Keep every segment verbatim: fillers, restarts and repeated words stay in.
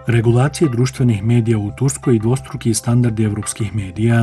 Regulacije društvenih medija u Turskoj i dvostruki standardi evropskih medija.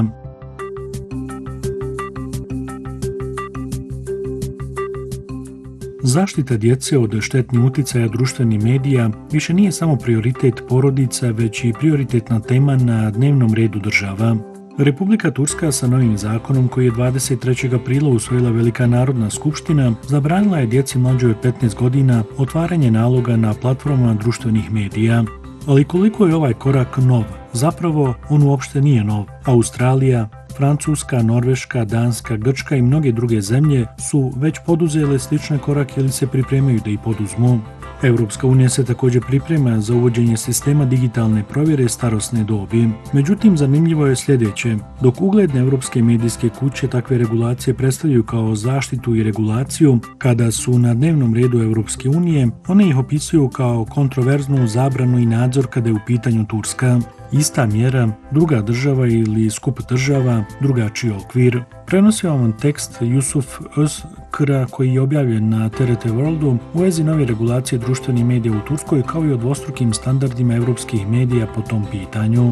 Zaštita djece od štetnih uticaja društvenih medija više nije samo prioritet porodica, već i prioritetna tema na dnevnom redu država. Republika Turska sa novim zakonom koji je dvadeset trećeg aprila usvojila Velika narodna skupština zabranila je djeci mlađoj od petnaest godina otvaranje naloga na platformama društvenih medija. Ali koliko je ovaj korak nov? Zapravo, on uopšte nije nov. Australija, Francuska, Norveška, Danska, Grčka i mnoge druge zemlje su već poduzele slične korake ili se pripremaju da ih poduzmu. Evropska unija se također priprema za uvođenje sistema digitalne provjere starosne dobi. Međutim, zanimljivo je sljedeće. Dok ugledne evropske medijske kuće takve regulacije predstavljaju kao zaštitu i regulaciju, kada su na dnevnom redu Evropske unije, one ih opisuju kao kontroverznu zabranu i nadzor kada je u pitanju Turska. Ista mjera, druga država ili skup država, drugačiji okvir. Prenosio vam tekst Yusuf Özkra koji je objavljen na T R T Worldu u vezi nove regulacije društvenih medija u Turskoj kao i o dvostrukim standardima evropskih medija po tom pitanju.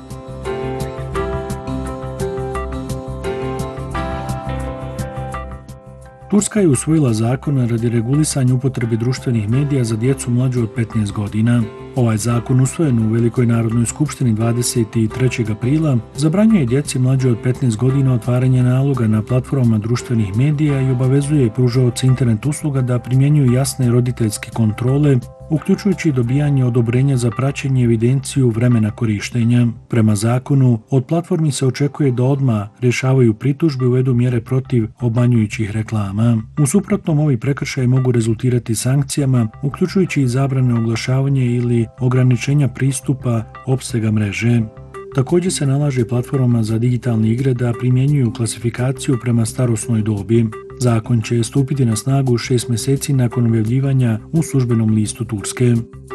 Turska je usvojila zakon radi regulisanja upotrebe društvenih medija za djecu mlađu od petnaest godina. Ovaj zakon, usvojen u Velikoj narodnoj skupštini dvadeset trećeg aprila, zabranjuje djeci mlađe od petnaest godina otvaranje naloga na platformama društvenih medija i obavezuje pružaoce internet usluga da primjenjuju jasne roditeljske kontrole, uključujući dobijanje odobrenja za praćenje i evidenciju vremena korištenja. Prema zakonu, od platformi se očekuje da odmah rješavaju pritužbe i uvedu mjere protiv obmanjujućih reklama. U suprotnom, ovi prekršaji mogu rezultirati sankcijama, uključujući i zabrane oglašavanja ili ograničenja pristupa opsega mreže. Također se nalaže platformama za digitalne igre da primjenjuju klasifikaciju prema starosnoj dobi. Zakon će stupiti na snagu šest mjeseci nakon objavljivanja u službenom listu Turske.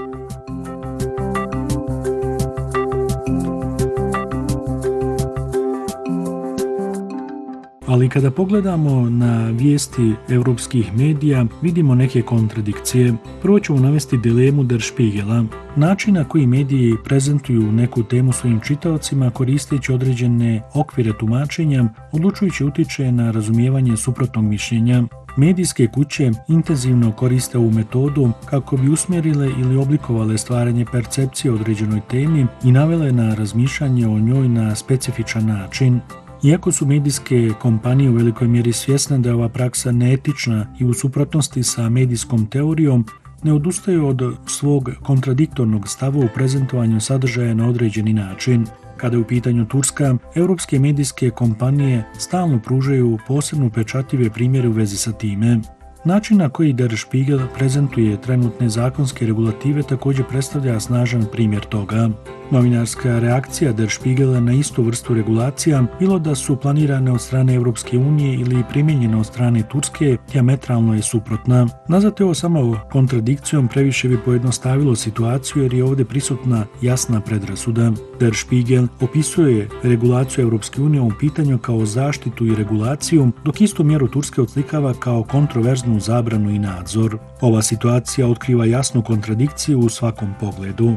Ali kada pogledamo na vijesti evropskih medija, vidimo neke kontradikcije. Prvo ćemo navesti dilemu Der Spiegela. Način na koji mediji prezentuju neku temu svojim čitaocima koristeći određene okvire tumačenja, odlučujući utiče na razumijevanje suprotnog mišljenja. Medijske kuće intenzivno koriste ovu metodu kako bi usmjerile ili oblikovale stvaranje percepcije o određenoj temi i navele na razmišljanje o njoj na specifičan način. Iako su medijske kompanije u velikoj mjeri svjesne da je ova praksa neetična i u suprotnosti sa medijskom teorijom, ne odustaju od svog kontradiktornog stava u prezentovanju sadržaja na određeni način. Kada je u pitanju Turska, europske medijske kompanije stalno pružaju posebno upečatljive primjere u vezi sa time. Način na koji Der Spiegel prezentuje trenutne zakonske regulative također predstavlja snažan primjer toga. Novinarska reakcija Der Spiegela na istu vrstu regulacija, bilo da su planirane od strane Evropske unije ili primijenjene od strane Turske, dijametralno je suprotna. Nazvati ovo samo kontradikcijom previše bi pojednostavilo situaciju jer je ovdje prisutna jasna predrasuda. Der Spiegel opisuje regulaciju Evropske unije u pitanju kao zaštitu i regulaciju, dok istu mjeru Turske odslikava kao kontroverznu zabranu i nadzor. Ova situacija otkriva jasnu kontradikciju u svakom pogledu.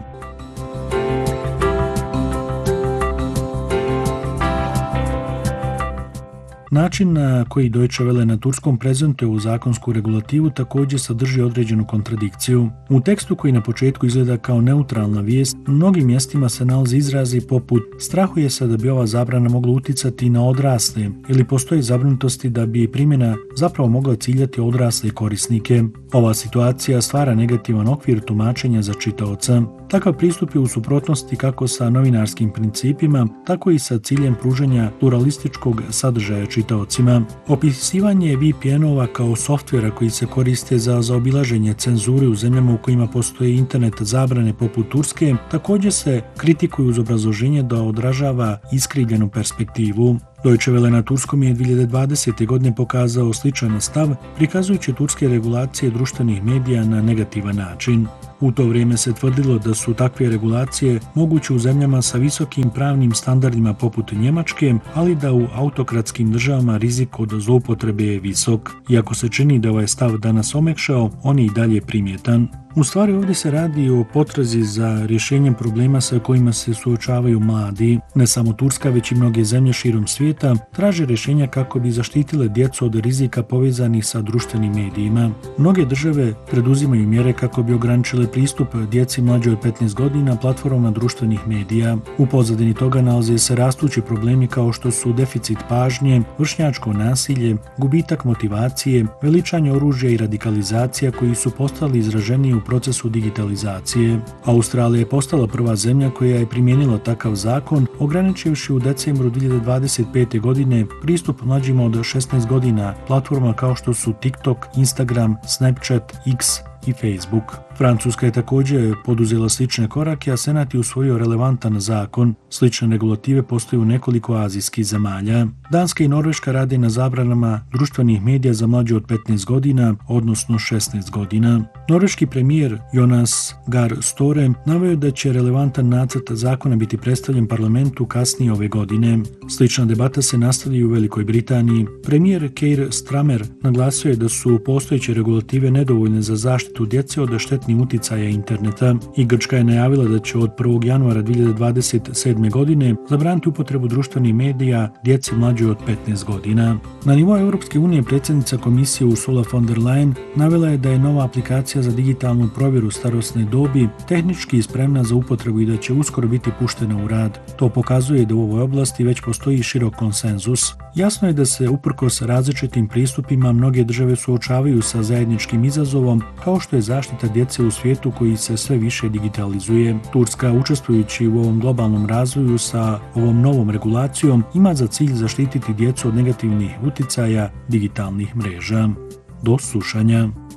Način na koji Deutsche Welle na turskom prezentuje u zakonsku regulativu također sadrži određenu kontradikciju. U tekstu koji na početku izgleda kao neutralna vijest, u mnogim mjestima se nalazi izrazi poput strahuje se da bi ova zabrana mogla uticati na odrasle ili postoji zabrinutosti da bi primjena zapravo mogla ciljati odrasle korisnike. Ova situacija stvara negativan okvir tumačenja za čitaoca. Takav pristup je u suprotnosti kako sa novinarskim principima, tako i sa ciljem pružanja pluralističkog sadržaja čitaocima. Opisivanje V P N-ova kao softvera koji se koriste za zaobilaženje cenzure u zemljama u kojima postoje internet zabrane poput Turske također se kritikuju uz obrazloženje da odražava iskrivljenu perspektivu. Deutsche Welle na turskom je dvije hiljade dvadesete. godine pokazao sličan stav, prikazujući turske regulacije društvenih medija na negativan način. U to vrijeme se tvrdilo da su takve regulacije moguće u zemljama sa visokim pravnim standardima poput Njemačke, ali da u autokratskim državama rizik od zloupotrebe je visok. Iako se čini da ovaj stav danas omekšao, on je i dalje primjetan. U stvari ovdje se radi o potrazi za rješenjem problema sa kojima se suočavaju mladi. Ne samo Turska, već i mnoge zemlje širom svijeta traže rješenja kako bi zaštitile djecu od rizika povezanih sa društvenim medijima. Mnoge države preduzimaju mjere kako bi ograničile pristup djeci mlađe od petnaest godina platformama društvenih medija. U pozadini toga nalaze se rastući problemi kao što su deficit pažnje, vršnjačko nasilje, gubitak motivacije, veličanje oružja i radikalizacija koji su postali izraženiji u procesu digitalizacije. Australija je postala prva zemlja koja je primijenila takav zakon, ograničivši u decembru dvije hiljade dvadeset pete. godine pristup mlađima od šesnaest godina platforma kao što su TikTok, Instagram, Snapchat, X i Facebook. Francuska je također poduzela slične korake, a Senat je usvojio relevantan zakon. Slične regulative postoje u nekoliko azijskih zemalja. Danska i Norveška rade na zabranama društvenih medija za mlađe od petnaest godina, odnosno šesnaest godina. Norveški premijer Jonas Gahr Støre naveo da će relevantan nacrt zakona biti predstavljen parlamentu kasnije ove godine. Slična debata se nastavlja u Velikoj Britaniji. Premijer Keir Starmer naglasio je da su postojeće regulative nedovoljne za zaštitu djece od štetnih uticaja interneta i Grčka je najavila da će od prvog januara dvije hiljade dvadeset sedme. godine zabraniti upotrebu društvenih medija djeci mlađe od petnaest godina. Na nivou Europske unije predsjednica komisije Ursula von der Leyen navela je da je nova aplikacija za digitalnu provjeru starosne dobi tehnički spremna za upotrebu i da će uskoro biti puštena u rad. To pokazuje da u ovoj oblasti već postoji širok konsenzus. Jasno je da se uprkos različitim pristupima mnoge države suočavaju sa zajedničkim izazovom kao što je zaštita djece u svijetu koji se sve više digitalizuje. Turska, učestvujući u ovom globalnom razvoju sa ovom novom regulacijom, ima za cilj zaštititi djecu od negativnih uticaja digitalnih mreža. Do slušanja.